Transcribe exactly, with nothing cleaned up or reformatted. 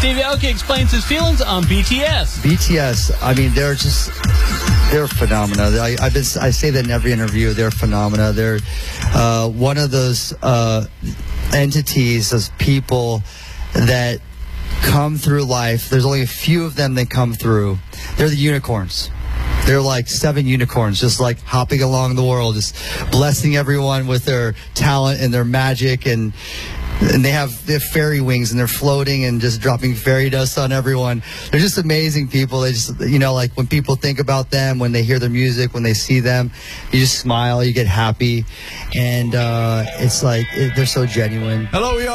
Steve Aoki explains his feelings on B T S. B T S, I mean, they're just, they're phenomena. I, I've been, I say that in every interview. They're phenomena. They're uh, one of those uh, entities, those people that come through life. There's only a few of them that come through. They're the unicorns. They're like seven unicorns, just like hopping along the world, just blessing everyone with their talent and their magic, and and they have, they have fairy wings, and they're floating and just dropping fairy dust on everyone. They're just amazing people. They just, you know, like when people think about them, when they hear their music, when they see them, you just smile, you get happy, and uh, it's like, it, they're so genuine. Hello, we are.